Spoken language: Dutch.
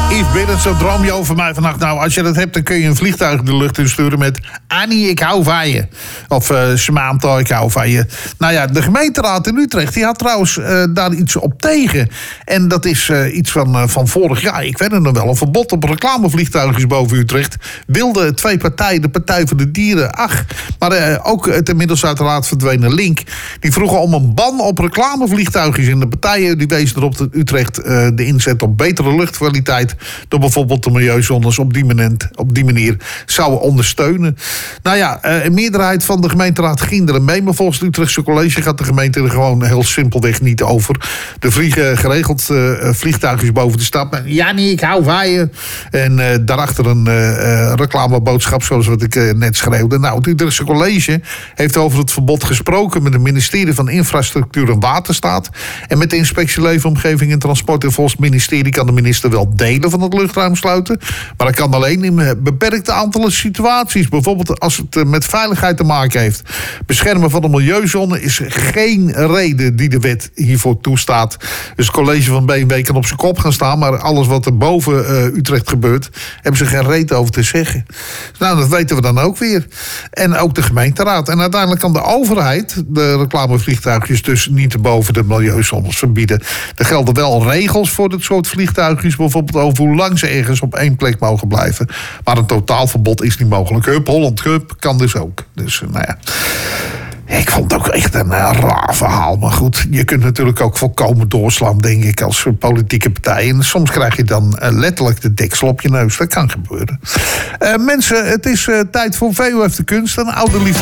Yves Biddens, zo droom je over mij vannacht. Nou, als je dat hebt, dan kun je een vliegtuig de lucht insturen met Annie, ik hou van je. Of Samantha, ik hou van je. Nou ja, de gemeenteraad in Utrecht, die had trouwens daar iets op tegen. En dat is iets van vorig jaar. Ik weet het nog wel, een verbod op reclamevliegtuigjes boven Utrecht. Wilden twee partijen, de Partij voor de Dieren, maar ook het inmiddels uit de raad verdwenen Link. Die vroegen om een ban op reclamevliegtuigjes. En de partijen die wezen erop dat Utrecht de inzet op betere luchtkwaliteit door bijvoorbeeld de milieuzones op die manier zouden ondersteunen. Nou ja, een meerderheid van de gemeenteraad ging er mee, maar volgens het Utrechtse college gaat de gemeente er gewoon heel simpelweg niet over. Er vliegen geregeld vliegtuigjes boven de stad. Ja, nee, ik hou van je. En daarachter een reclameboodschap, zoals wat ik net schreeuwde. Nou, het Utrechtse college heeft over het verbod gesproken met het ministerie van Infrastructuur en Waterstaat en met de inspectie Leefomgeving en Transport. En volgens het ministerie kan de minister wel delen van het luchtruim sluiten, maar dat kan alleen in beperkte aantallen situaties. Bijvoorbeeld als het met veiligheid te maken heeft. Beschermen van de milieuzone is geen reden die de wet hiervoor toestaat. Dus het college van BMW kan op zijn kop gaan staan, maar alles wat er boven Utrecht gebeurt, hebben ze geen reet over te zeggen. Nou, dat weten we dan ook weer. En ook de gemeenteraad. En uiteindelijk kan de overheid de reclamevliegtuigjes dus niet boven de milieuzones verbieden. Er gelden wel regels voor dit soort vliegtuigjes, bijvoorbeeld over hoe lang ze ergens op één plek mogen blijven. Maar een totaalverbod is niet mogelijk. Hup, Holland Cup kan dus ook. Dus, nou ja. Ik vond het ook echt een raar verhaal. Maar goed, je kunt natuurlijk ook volkomen doorslaan, denk ik, als politieke partij. En soms krijg je dan letterlijk de deksel op je neus. Dat kan gebeuren. Mensen, het is tijd voor VOF de Kunst. Een oude liefde.